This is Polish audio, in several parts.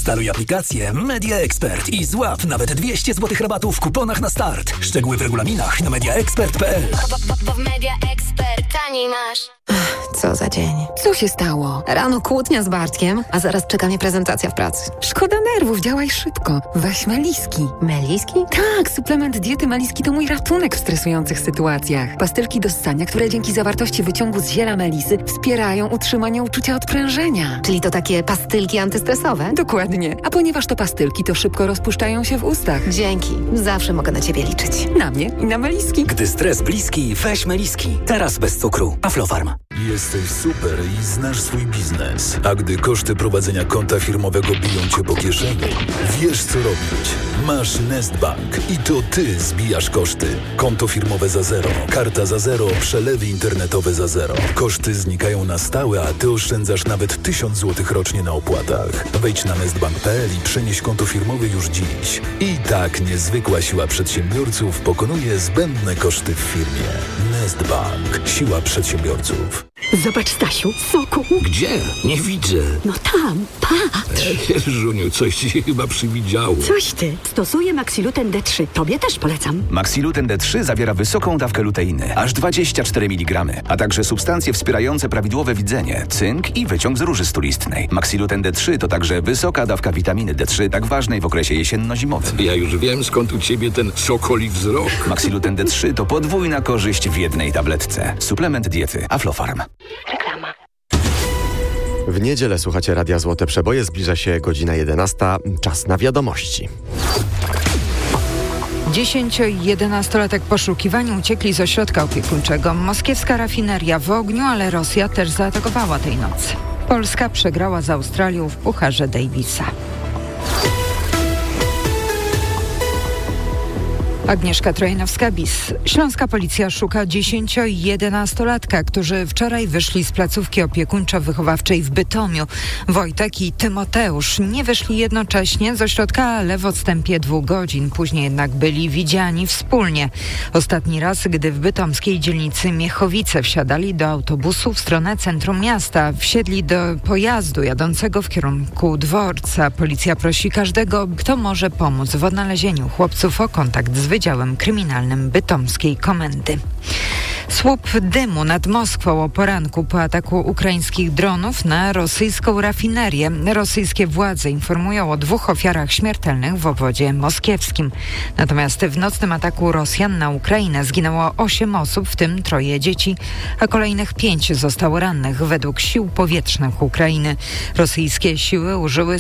Zainstaluj aplikację Media Expert i złap nawet 200 zł rabatu w kuponach na start. Szczegóły w regulaminach na mediaexpert.pl. Bo w Media Expert taniej masz. Co za dzień. Co się stało? Rano kłótnia z Bartkiem, a zaraz czeka mnie prezentacja w pracy. Szkoda nerwów, działaj szybko. Weź Meliski. Meliski? Tak, suplement diety Meliski to mój ratunek w stresujących sytuacjach. Pastylki do ssania, które dzięki zawartości wyciągu z ziela melisy wspierają utrzymanie uczucia odprężenia. Czyli to takie pastylki antystresowe? Dokładnie. A ponieważ to pastylki, to szybko rozpuszczają się w ustach. Dzięki. Zawsze mogę na ciebie liczyć. Na mnie i na Meliski. Gdy stres bliski, weź Meliski. Teraz bez cukru. Aflofarm. Jesteś super i znasz swój biznes. A gdy koszty prowadzenia konta firmowego biją cię po kieszeni, wiesz co robić. Masz Nestbank i to ty zbijasz koszty. Konto firmowe za zero, karta za zero, przelewy internetowe za zero. Koszty znikają na stałe, a ty oszczędzasz nawet 1000 zł rocznie na opłatach. Wejdź na nestbank.pl i przenieś konto firmowe już dziś. I tak niezwykła siła przedsiębiorców pokonuje zbędne koszty w firmie. Nestbank. Siła przedsiębiorców. Zobacz, Stasiu, soku. Gdzie? Nie widzę. No tam, patrz. Żuniu, coś ci się chyba przywidziało. Coś ty. Stosuję Maxiluten D3. Tobie też polecam. Maxiluten D3 zawiera wysoką dawkę luteiny, aż 24 mg, a także substancje wspierające prawidłowe widzenie, cynk i wyciąg z róży stulistnej. Maxiluten D3 to także wysoka dawka witaminy D3, tak ważnej w okresie jesienno-zimowym. Ja już wiem, skąd u ciebie ten sokoli wzrok. Maxiluten D3 to podwójna korzyść w jednej tabletce. Suplement diety Aflofarm. Reklama. W niedzielę słuchacie Radia Złote Przeboje. Zbliża się godzina 11. Czas na wiadomości. 10- i 11-latek poszukiwani uciekli z ośrodka opiekuńczego. Moskiewska rafineria w ogniu, ale Rosja też zaatakowała tej nocy. Polska przegrała z Australią w Pucharze Davisa. Agnieszka Trojanowska-Bis. Śląska policja szuka 10- i 11-latka, którzy wczoraj wyszli z placówki opiekuńczo-wychowawczej w Bytomiu. Wojtek i Tymoteusz nie wyszli jednocześnie z ośrodka, ale w odstępie 2 godzin. Później jednak byli widziani wspólnie. Ostatni raz, gdy w bytomskiej dzielnicy Miechowice wsiadali do autobusu w stronę centrum miasta. Wsiedli do pojazdu jadącego w kierunku dworca. Policja prosi każdego, kto może pomóc w odnalezieniu chłopców, o kontakt z Wydziałem Kryminalnym Bytomskiej Komendy. Słup dymu nad Moskwą o poranku po ataku ukraińskich dronów na rosyjską rafinerię. Rosyjskie władze informują o 2 ofiarach śmiertelnych w obwodzie moskiewskim. Natomiast w nocnym ataku Rosjan na Ukrainę zginęło 8 osób, w tym 3 dzieci, a kolejnych 5 zostało rannych według sił powietrznych Ukrainy. Rosyjskie siły użyły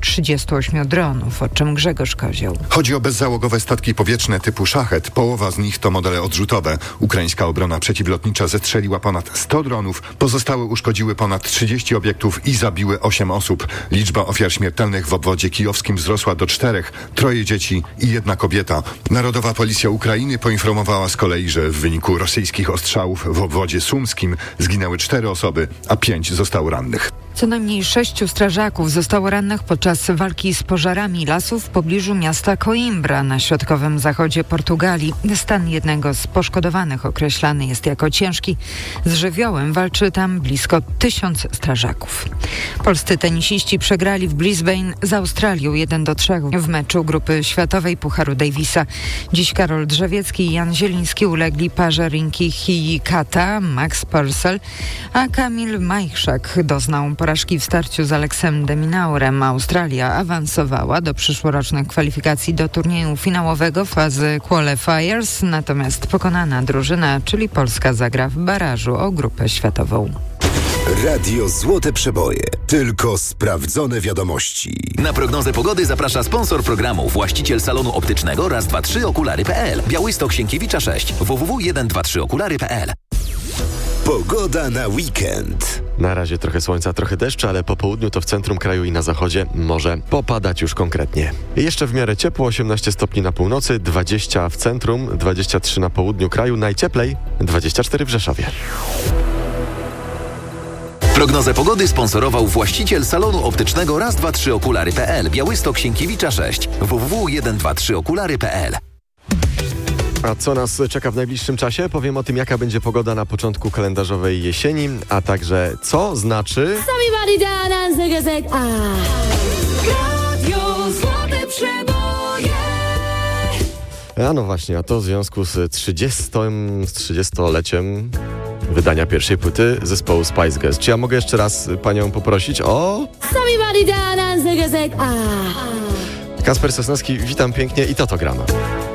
138 dronów, o czym Grzegorz Kozioł. Chodzi o bezzałogowe statki powietrzne typu Szachet. Połowa z nich to modele odrzutowe. Ukraińska obrona przeciwlotnicza zestrzeliła ponad 100 dronów, pozostałe uszkodziły ponad 30 obiektów i zabiły 8 osób. Liczba ofiar śmiertelnych w obwodzie kijowskim wzrosła do 4, 3 dzieci i 1 kobieta. Narodowa Policja Ukrainy poinformowała z kolei, że w wyniku rosyjskich ostrzałów w obwodzie sumskim zginęły 4 osoby, a 5 zostało rannych. Co najmniej 6 strażaków zostało rannych podczas walki z pożarami lasów w pobliżu miasta Coimbra na środkowym zachodzie Portugalii. Stan jednego z poszkodowanych określany jest jako ciężki. Z żywiołem walczy tam blisko 1000 strażaków. Polscy tenisiści przegrali w Brisbane z Australią 1-3 w meczu grupy światowej Pucharu Davisa. Dziś Karol Drzewiecki i Jan Zieliński ulegli parze Rinki Hijikata, Max Purcell, a Kamil Majchrzak doznał porażki w starciu z Aleksem de Minaurem. Australia awansowała do przyszłorocznych kwalifikacji do turnieju finałowego fazy qualifiers, natomiast pokonana drużyna, czyli Polska, zagra w barażu o grupę światową. Radio Złote Przeboje. Tylko sprawdzone wiadomości. Na prognozę pogody zaprasza sponsor programu, właściciel salonu optycznego Raz, 2, 3 okulary.pl. Białystok, Sienkiewicza 6. www.123okulary.pl. Pogoda na weekend. Na razie trochę słońca, trochę deszczu, ale po południu to w centrum kraju i na zachodzie może popadać już konkretnie. Jeszcze w miarę ciepło, 18 stopni na północy, 20 w centrum, 23 na południu kraju, najcieplej 24 w Rzeszowie. Prognozę pogody sponsorował właściciel salonu optycznego Raz, 2, 3 okulary.pl. Białystok, Sienkiewicza 6. www.123okulary.pl. A co nas czeka w najbliższym czasie? Powiem o tym, jaka będzie pogoda na początku kalendarzowej jesieni, a także co znaczy... A no właśnie, a to w związku z 30-leciem wydania pierwszej płyty zespołu Spice Girls. Czy ja mogę jeszcze raz panią poprosić o... Kasper Sosnowski, witam pięknie i to gramy.